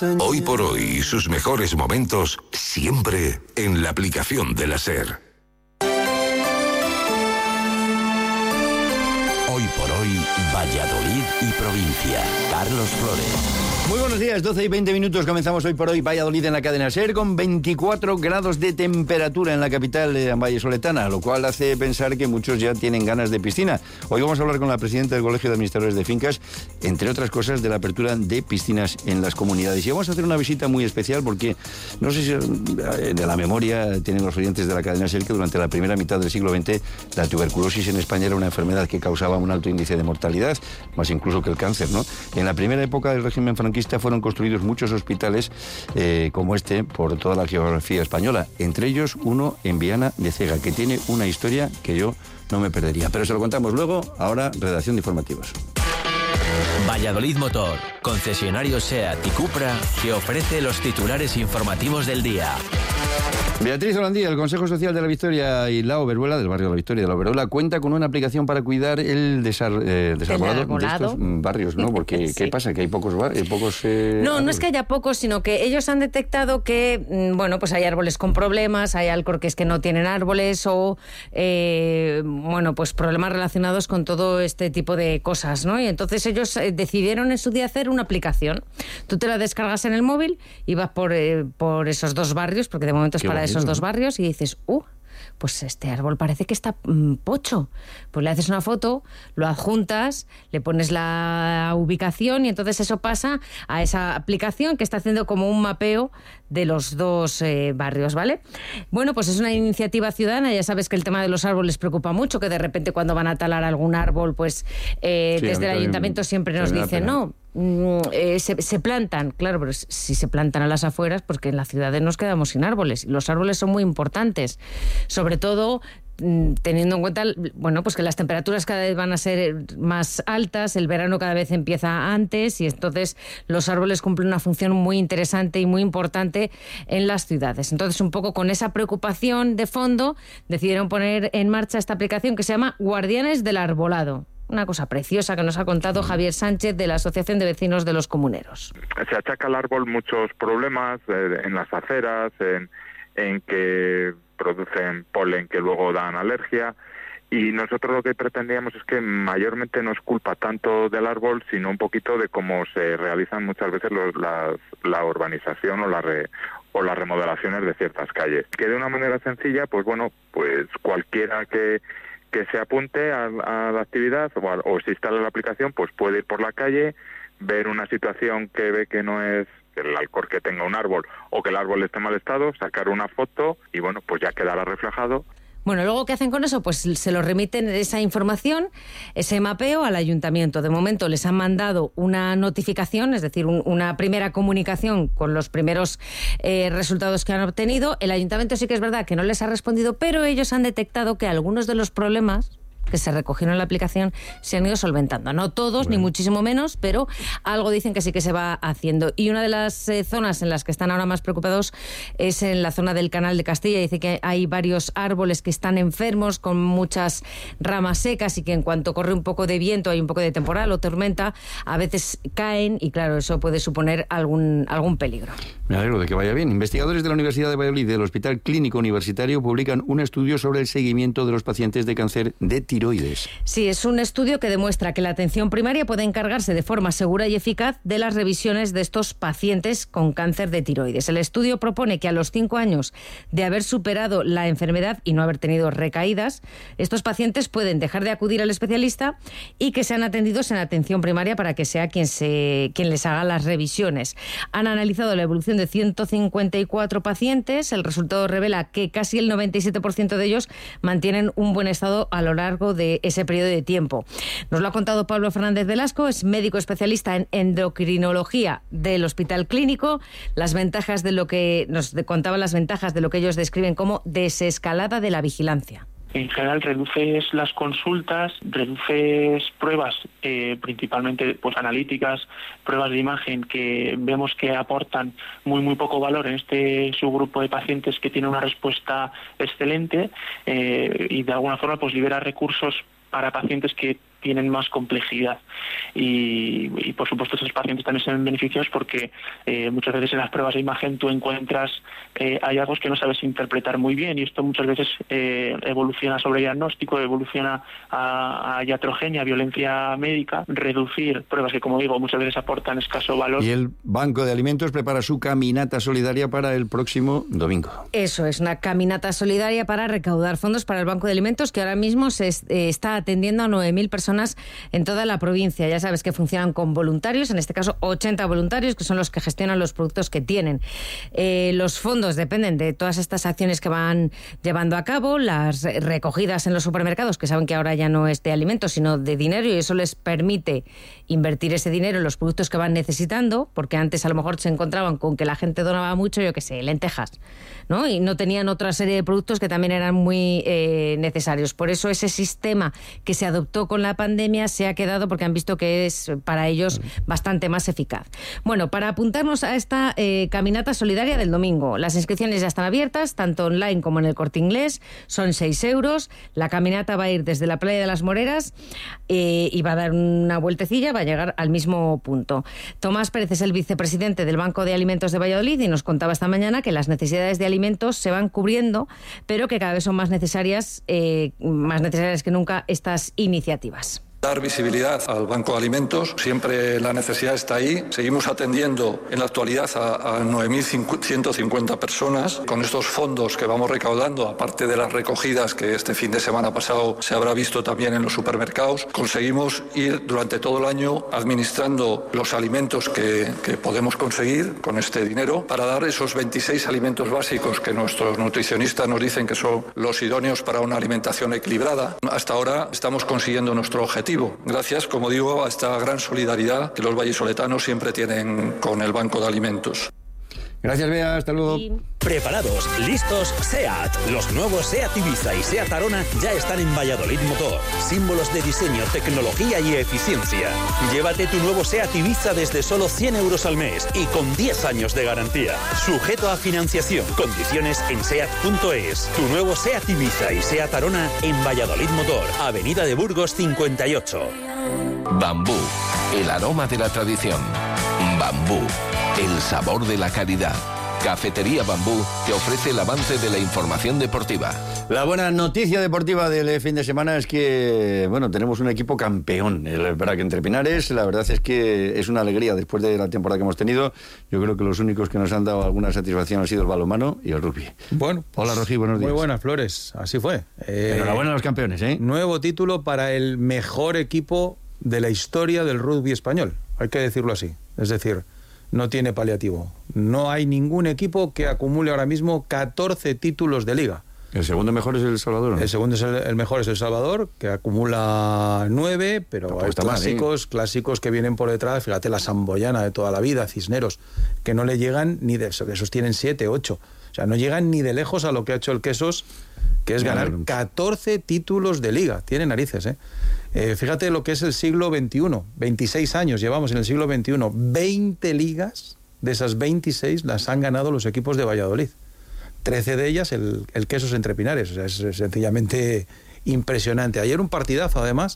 Hoy por hoy y sus mejores momentos siempre en la aplicación de la SER. Hoy por hoy, Valladolid y provincia. Carlos Flores. Muy buenos días, 12 y 20 minutos. Comenzamos Hoy por Hoy Valladolid en la cadena SER con 24 grados de temperatura en la capital vallesoletana, lo cual hace pensar que muchos ya tienen ganas de piscina. Hoy vamos a hablar con la presidenta del Colegio de Administradores de Fincas, entre otras cosas, de la apertura de piscinas en las comunidades. Y vamos a hacer una visita muy especial porque, no sé si de la memoria tienen los oyentes de la cadena SER, que durante la primera mitad del siglo XX la tuberculosis en España era una enfermedad que causaba un alto índice de mortalidad, más incluso que el cáncer, ¿no? En la primera época del régimen franquista fueron construidos muchos hospitales como este por toda la geografía española, entre ellos uno en Viana de Cega, que tiene una historia que yo no me perdería, pero se lo contamos luego. Ahora, redacción de informativos. Valladolid Motor, concesionario SEAT y Cupra, que ofrece los titulares informativos del día. Beatriz Holandía, el Consejo Social de la Victoria y la Oberuela, del barrio de la Victoria de la Oberuela, cuenta con una aplicación para cuidar el desarbolado de estos barrios, ¿no? Porque, sí. ¿Qué pasa? ¿Que hay pocos No, árboles? No es que haya pocos, sino que ellos han detectado que, bueno, pues hay árboles con problemas, hay alcorques que no tienen árboles o, bueno, pues problemas relacionados con todo este tipo de cosas, ¿no? Y entonces ellos decidieron en su día hacer una aplicación. Tú te la descargas en el móvil y vas por esos dos barrios, porque de momento es para esos dos barrios, y dices, pues este árbol parece que está pocho. Pues le haces una foto, lo adjuntas, le pones la ubicación y entonces eso pasa a esa aplicación que está haciendo como un mapeo de los dos barrios, ¿vale? Bueno, pues es una iniciativa ciudadana. Ya sabes que el tema de los árboles preocupa mucho, que de repente cuando van a talar algún árbol, pues desde el ayuntamiento siempre nos dicen, no, se plantan, claro, pero si se plantan a las afueras, porque en las ciudades nos quedamos sin árboles. Los árboles son muy importantes, sobre todo teniendo en cuenta, bueno, pues que las temperaturas cada vez van a ser más altas, el verano cada vez empieza antes y entonces los árboles cumplen una función muy interesante y muy importante en las ciudades. Entonces, un poco con esa preocupación de fondo, decidieron poner en marcha esta aplicación que se llama Guardianes del Arbolado. Una cosa preciosa que nos ha contado Javier Sánchez de la Asociación de Vecinos de los Comuneros. Se achaca al árbol muchos problemas en las aceras, en que producen polen que luego dan alergia, y nosotros lo que pretendíamos es que mayormente no es culpa tanto del árbol, sino un poquito de cómo se realizan muchas veces la urbanización o las remodelaciones de ciertas calles. Que de una manera sencilla, pues bueno, pues cualquiera que se apunte a la actividad o se instale la aplicación, pues puede ir por la calle, ver una situación que ve que no es el alcorque tenga un árbol o que el árbol esté en mal estado, sacar una foto y bueno, pues ya quedará reflejado. Bueno, luego, ¿qué hacen con eso? Pues se lo remiten esa información, ese mapeo al ayuntamiento. De momento les han mandado una notificación, es decir, una primera comunicación con los primeros resultados que han obtenido. El ayuntamiento sí que es verdad que no les ha respondido, pero ellos han detectado que algunos de los problemas que se recogieron en la aplicación se han ido solventando. No todos, ni muchísimo menos, pero algo dicen que sí que se va haciendo. Y una de las zonas en las que están ahora más preocupados es en la zona del Canal de Castilla. Dice que hay varios árboles que están enfermos, con muchas ramas secas, y que en cuanto corre un poco de viento, hay un poco de temporal o tormenta, a veces caen y claro, eso puede suponer algún peligro. Me alegro de que vaya bien. Investigadores de la Universidad de Valladolid y del Hospital Clínico Universitario publican un estudio sobre el seguimiento de los pacientes de cáncer de tiroides. Sí, es un estudio que demuestra que la atención primaria puede encargarse de forma segura y eficaz de las revisiones de estos pacientes con cáncer de tiroides. El estudio propone que a los 5 años de haber superado la enfermedad y no haber tenido recaídas, estos pacientes pueden dejar de acudir al especialista y que sean atendidos en atención primaria para que sea quien les haga las revisiones. Han analizado la evolución de 154 pacientes. El resultado revela que casi el 97% de ellos mantienen un buen estado a lo largo de ese periodo de tiempo. Nos lo ha contado Pablo Fernández Velasco, es médico especialista en endocrinología del Hospital Clínico. Las ventajas de lo que nos contaba, las ventajas de lo que ellos describen como desescalada de la vigilancia. En general reduces las consultas, reduces pruebas, principalmente pues analíticas, pruebas de imagen que vemos que aportan muy poco valor en este subgrupo de pacientes que tiene una respuesta excelente, y de alguna forma pues libera recursos para pacientes que tienen más complejidad. Y por supuesto esos pacientes también se ven beneficiados porque muchas veces en las pruebas de imagen tú encuentras hallazgos que no sabes interpretar muy bien, y esto muchas veces evoluciona sobre diagnóstico, evoluciona a iatrogenia, violencia médica, reducir pruebas que, como digo, muchas veces aportan escaso valor. Y el Banco de Alimentos prepara su caminata solidaria para el próximo domingo. Eso es, una caminata solidaria para recaudar fondos para el Banco de Alimentos, que ahora mismo se está atendiendo a 9.000 personas en toda la provincia. Ya sabes que funcionan con voluntarios, en este caso 80 voluntarios, que son los que gestionan los productos que tienen. Los fondos dependen de todas estas acciones que van llevando a cabo, las recogidas en los supermercados, que saben que ahora ya no es de alimentos, sino de dinero, y eso les permite invertir ese dinero en los productos que van necesitando, porque antes a lo mejor se encontraban con que la gente donaba mucho, yo qué sé, lentejas, ¿no? Y no tenían otra serie de productos que también eran muy necesarios. Por eso ese sistema que se adoptó con la pandemia se ha quedado, porque han visto que es para ellos bastante más eficaz. Bueno, para apuntarnos a esta caminata solidaria del domingo, las inscripciones ya están abiertas, tanto online como en el Corte Inglés, son 6 euros. La caminata va a ir desde la Playa de las Moreras y va a dar una vueltecilla, va a llegar al mismo punto. Tomás Pérez es el vicepresidente del Banco de Alimentos de Valladolid y nos contaba esta mañana que las necesidades de alimentos se van cubriendo, pero que cada vez son más necesarias que nunca estas iniciativas. Dar visibilidad al Banco de Alimentos, siempre la necesidad está ahí. Seguimos atendiendo en la actualidad a 9.150 personas. Con estos fondos que vamos recaudando, aparte de las recogidas que este fin de semana pasado se habrá visto también en los supermercados, conseguimos ir durante todo el año administrando los alimentos que podemos conseguir con este dinero para dar esos 26 alimentos básicos que nuestros nutricionistas nos dicen que son los idóneos para una alimentación equilibrada. Hasta ahora estamos consiguiendo nuestro objetivo, gracias, como digo, a esta gran solidaridad que los vallisoletanos siempre tienen con el Banco de Alimentos. Gracias, Bea, hasta luego. Sí. Preparados, listos, SEAT. Los nuevos SEAT Ibiza y SEAT Arona ya están en Valladolid Motor. Símbolos de diseño, tecnología y eficiencia. Llévate tu nuevo SEAT Ibiza desde solo 100 euros al mes y con 10 años de garantía. Sujeto a financiación. Condiciones en SEAT.es. Tu nuevo SEAT Ibiza y SEAT Arona en Valladolid Motor. Avenida de Burgos 58. Bambú, el aroma de la tradición. Bambú, el sabor de la calidad. Cafetería Bambú te ofrece el avance de la información deportiva. La buena noticia deportiva del fin de semana es que, bueno, tenemos un equipo campeón, el BRAC Entre Pinares. La verdad es que es una alegría después de la temporada que hemos tenido. Yo creo que los únicos que nos han dado alguna satisfacción han sido el balonmano y el rugby. Bueno, hola Rogi, buenos días. Muy buenas flores, así fue. Enhorabuena a los campeones, ¿eh? Nuevo título para el mejor equipo de la historia del rugby español, hay que decirlo así. Es decir, no tiene paliativo. No hay ningún equipo que acumule ahora mismo 14 títulos de liga. ¿El segundo mejor es El Salvador, ¿no? El segundo el mejor es El Salvador, que acumula 9, pero hay clásicos que vienen por detrás. Fíjate, la Samboyana de toda la vida, Cisneros, que no le llegan ni de esos tienen 7, 8. O sea, no llegan ni de lejos a lo que ha hecho el Quesos, que es ganar 14 títulos de liga. Tiene narices, ¿eh? Fíjate lo que es el siglo XXI. 26 años llevamos en el siglo XXI. 20 ligas, de esas 26 las han ganado los equipos de Valladolid. 13 de ellas el Quesos Entre Pinares. O sea, es sencillamente impresionante. Ayer un partidazo, además,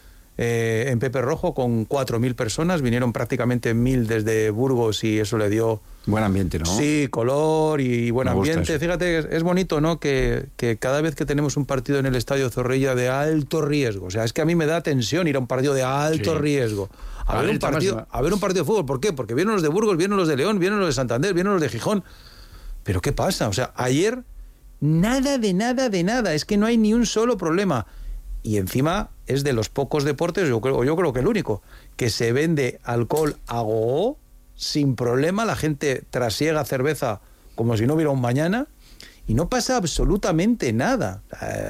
en Pepe Rojo, con 4.000 personas. Vinieron prácticamente 1.000 desde Burgos y eso le dio... Buen ambiente, ¿no? Sí, color y buen ambiente. Eso. Fíjate, es bonito, ¿no? Que cada vez que tenemos un partido en el Estadio Zorrilla de alto riesgo, o sea, es que a mí me da tensión ir a un partido de alto riesgo. A ver un partido de fútbol. ¿Por qué? Porque vienen los de Burgos, vienen los de León, vienen los de Santander, vienen los de Gijón. ¿Pero qué pasa? O sea, ayer nada de nada. Es que no hay ni un solo problema. Y encima es de los pocos deportes, yo creo que el único, que se vende alcohol a gogo sin problema. La gente trasiega cerveza como si no hubiera un mañana y no pasa absolutamente nada.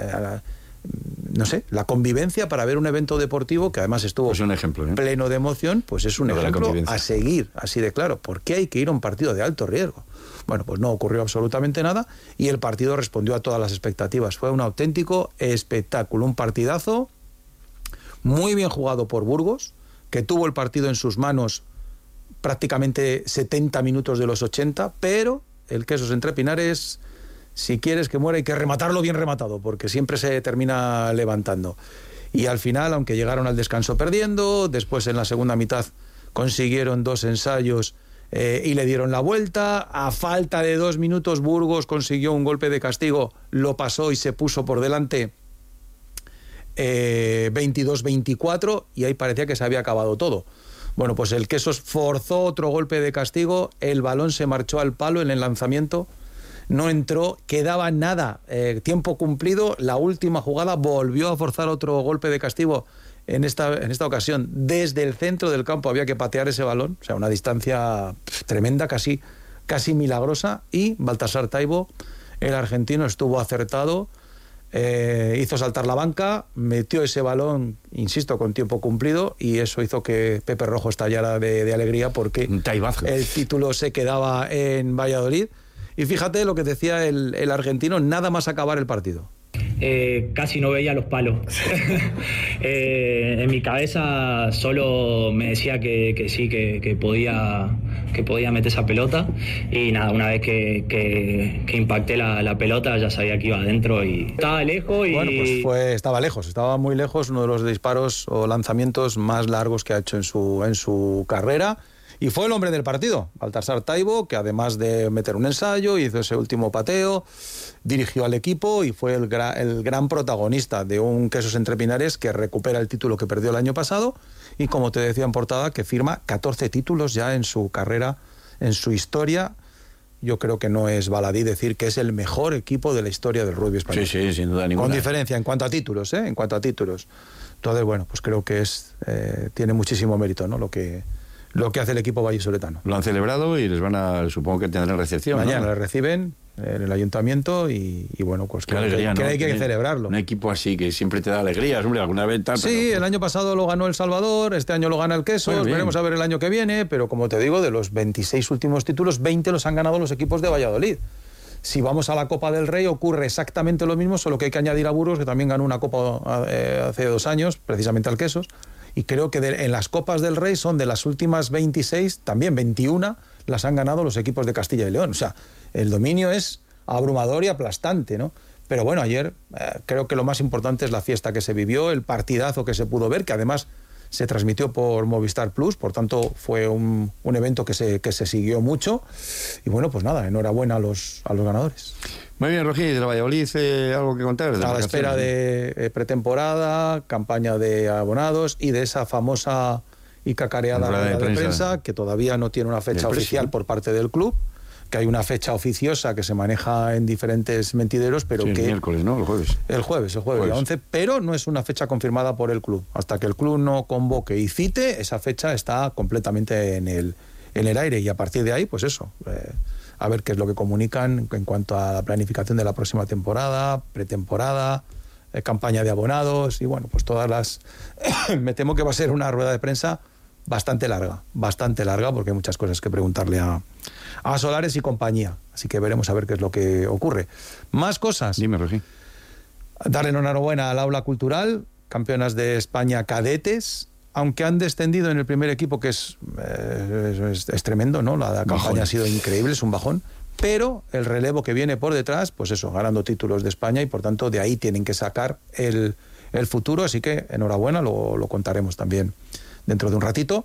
No sé, la convivencia para ver un evento deportivo que además estuvo pues un ejemplo, pleno de emoción, pues es un ejemplo a seguir, así de claro. ¿Por qué hay que ir a un partido de alto riesgo? Bueno, pues no ocurrió absolutamente nada y el partido respondió a todas las expectativas. Fue un auténtico espectáculo, un partidazo muy bien jugado por Burgos, que tuvo el partido en sus manos prácticamente 70 minutos de los 80, pero el Quesos Entre Pinares, si quieres que muera hay que rematarlo bien rematado, porque siempre se termina levantando. Y al final, aunque llegaron al descanso perdiendo, después en la segunda mitad consiguieron 2 ensayos y le dieron la vuelta. A falta de 2 minutos, Burgos consiguió un golpe de castigo, lo pasó y se puso por delante 22-24, y ahí parecía que se había acabado todo. Bueno, pues el Quesos forzó otro golpe de castigo, el balón se marchó al palo en el lanzamiento, no entró, quedaba nada, tiempo cumplido, la última jugada volvió a forzar otro golpe de castigo. En esta ocasión, desde el centro del campo había que patear ese balón, o sea, una distancia tremenda, casi milagrosa, y Baltasar Taibo, el argentino, estuvo acertado, hizo saltar la banca, metió ese balón, insisto, con tiempo cumplido, y eso hizo que Pepe Rojo estallara de alegría porque el título se quedaba en Valladolid. Y fíjate lo que decía el argentino nada más acabar el partido. Casi no veía los palos. En mi cabeza solo me decía que sí, que podía meter esa pelota, y nada, una vez que impacté la pelota ya sabía que iba adentro y estaba lejos. Bueno, pues estaba muy lejos, uno de los disparos o lanzamientos más largos que ha hecho en su carrera. Y fue el hombre del partido, Baltasar Taibo, que además de meter un ensayo, hizo ese último pateo, dirigió al equipo y fue el gran protagonista de un Quesos Entre Pinares que recupera el título que perdió el año pasado y, como te decía en portada, que firma 14 títulos ya en su carrera, en su historia. Yo creo que no es baladí decir que es el mejor equipo de la historia del rugby español. Sí, sin duda ninguna. Con diferencia en cuanto a títulos, En cuanto a títulos. Entonces, bueno, pues creo que tiene muchísimo mérito, ¿no? Lo que hace el equipo vallisoletano. Lo han celebrado y supongo que tendrán recepción. Mañana, ¿no? le reciben en el ayuntamiento y bueno, pues creo que hay que celebrarlo. Un equipo así que siempre te da alegrías, hombre, alguna vez tal. Sí, el año pasado lo ganó El Salvador, este año lo gana el Quesos, veremos a ver el año que viene, pero como te digo, de los 26 últimos títulos, 20 los han ganado los equipos de Valladolid. Si vamos a la Copa del Rey ocurre exactamente lo mismo, solo que hay que añadir a Burgos, que también ganó una Copa hace 2 años, precisamente al Quesos. Y creo que en las Copas del Rey son de las últimas 26, también 21, las han ganado los equipos de Castilla y León. O sea, el dominio es abrumador y aplastante, ¿no? Pero bueno, ayer creo que lo más importante es la fiesta que se vivió, el partidazo que se pudo ver, que además se transmitió por Movistar Plus, por tanto fue un evento que se siguió mucho. Y bueno, pues nada, enhorabuena a los ganadores. Muy bien, Rogi, de la Valladolid, ¿algo que contar? A la espera de pretemporada, campaña de abonados y de esa famosa y cacareada rueda de prensa, que todavía no tiene una fecha oficial por parte del club, que hay una fecha oficiosa que se maneja en diferentes mentideros, pero que... el miércoles, ¿no? El jueves, la 11, pero no es una fecha confirmada por el club. Hasta que el club no convoque y cite, esa fecha está completamente en el aire, y a partir de ahí, pues eso... a ver qué es lo que comunican en cuanto a la planificación de la próxima temporada, pretemporada, campaña de abonados, y bueno, pues todas las... Me temo que va a ser una rueda de prensa bastante larga, porque hay muchas cosas que preguntarle a Solares y compañía, así que veremos a ver qué es lo que ocurre. Más cosas. Dime, Rogi. Darle enhorabuena al Aula Cultural, campeonas de España cadetes, aunque han descendido en el primer equipo, que es tremendo, ¿no? La campaña ha sido increíble, es un bajón, pero el relevo que viene por detrás, pues eso, ganando títulos de España, y por tanto de ahí tienen que sacar el futuro, así que enhorabuena, lo contaremos también dentro de un ratito.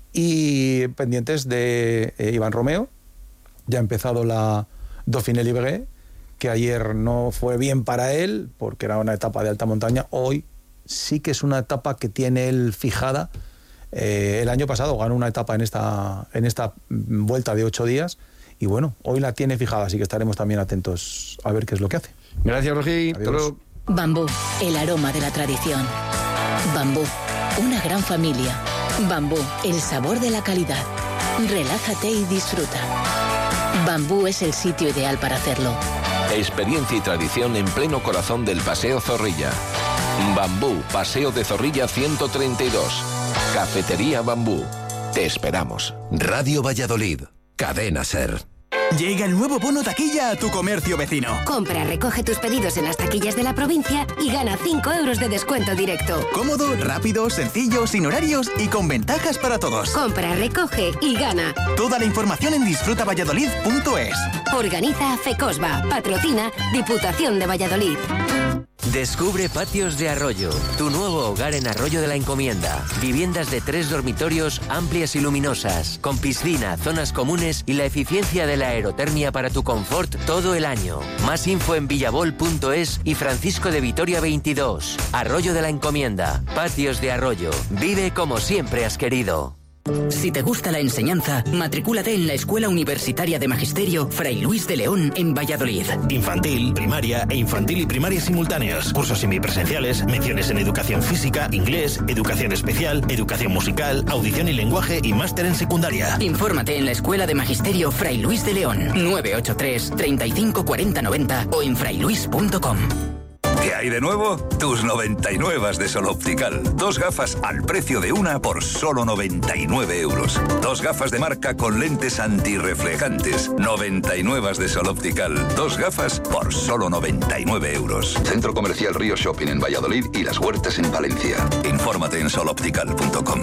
Y pendientes de Iván Romeo, ya ha empezado la Dauphiné Libéré, que ayer no fue bien para él, porque era una etapa de alta montaña. Hoy sí que es una etapa que tiene él fijada. El año pasado ganó una etapa en esta vuelta de 8 días, y bueno, hoy la tiene fijada, así que estaremos también atentos a ver qué es lo que hace. Gracias, Rogi. Bambú, el aroma de la tradición. Bambú, una gran familia. Bambú, el sabor de la calidad. Relájate y disfruta. Bambú es el sitio ideal para hacerlo. Experiencia y tradición en pleno corazón del Paseo Zorrilla. Bambú, Paseo de Zorrilla 132. Cafetería Bambú. Te esperamos. Radio Valladolid. Cadena SER. Llega el nuevo bono taquilla a tu comercio vecino. Compra, recoge tus pedidos en las taquillas de la provincia y gana 5 euros de descuento directo. Cómodo, rápido, sencillo, sin horarios y con ventajas para todos. Compra, recoge y gana. Toda la información en disfrutavalladolid.es. Organiza FECOSBA. Patrocina Diputación de Valladolid. Descubre Patios de Arroyo, tu nuevo hogar en Arroyo de la Encomienda. Viviendas de 3 dormitorios amplias y luminosas, con piscina, zonas comunes y la eficiencia de la aerotermia para tu confort todo el año. Más info en villabol.es y Francisco de Vitoria 22. Arroyo de la Encomienda, Patios de Arroyo. Vive como siempre has querido. Si te gusta la enseñanza, matricúlate en la Escuela Universitaria de Magisterio Fray Luis de León en Valladolid. Infantil, primaria e infantil y primaria simultáneas. Cursos semipresenciales, menciones en educación física, inglés, educación especial, educación musical, audición y lenguaje y máster en secundaria. Infórmate en la Escuela de Magisterio Fray Luis de León, 983 35 40 90 o en frayluis.com. ¿Qué hay de nuevo? Tus 99 de Sol Optical. 2 gafas al precio de una por solo 99 euros. 2 gafas de marca con lentes antirreflejantes. 99 de Sol Optical. 2 gafas por solo 99 euros. Centro Comercial Río Shopping en Valladolid y Las Huertas en Valencia. Infórmate en soloptical.com.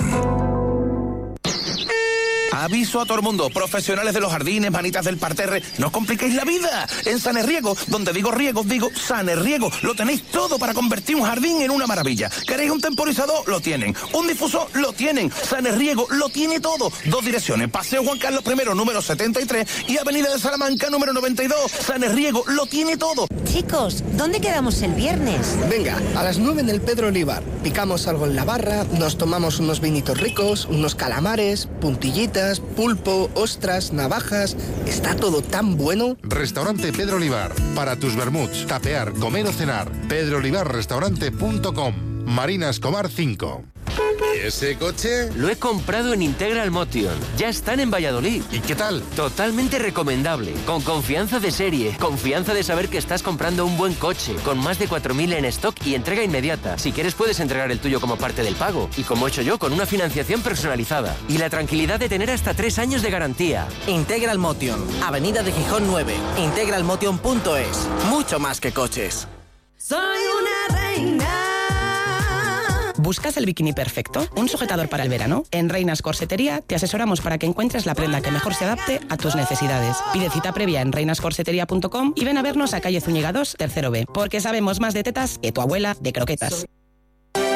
Aviso a todo el mundo, profesionales de los jardines, manitas del parterre, no os compliquéis la vida. En Sanerriego, donde digo riego, digo Sanerriego, lo tenéis todo para convertir un jardín en una maravilla. ¿Queréis un temporizador? Lo tienen. ¿Un difusor? Lo tienen. Sanerriego lo tiene todo. 2 direcciones, Paseo Juan Carlos I, número 73 y Avenida de Salamanca, número 92. Sanerriego lo tiene todo. Chicos, ¿dónde quedamos el viernes? Venga, a las 9 en el Pedro Olivar. Picamos algo en la barra, nos tomamos unos vinitos ricos, unos calamares, puntillitas, pulpo, ostras, navajas. Está todo tan bueno. Restaurante Pedro Olivar. Para tus vermuts, tapear, comer o cenar. pedroolivarrestaurante.com. Marina Escobar 5. ¿Y ese coche? Lo he comprado en Integral Motion. Ya están en Valladolid. ¿Y qué tal? Totalmente recomendable. Con confianza de serie. Confianza de saber que estás comprando un buen coche. Con más de 4.000 en stock y entrega inmediata. Si quieres puedes entregar el tuyo como parte del pago. Y como he hecho yo, con una financiación personalizada. Y la tranquilidad de tener hasta 3 años de garantía. Integral Motion. Avenida de Gijón 9. Integralmotion.es. Mucho más que coches. Soy una reina. ¿Buscas el bikini perfecto? ¿Un sujetador para el verano? En Reinas Corsetería te asesoramos para que encuentres la prenda que mejor se adapte a tus necesidades. Pide cita previa en reinascorsetería.com y ven a vernos a calle Zúñiga 2, tercero B, porque sabemos más de tetas que tu abuela de croquetas.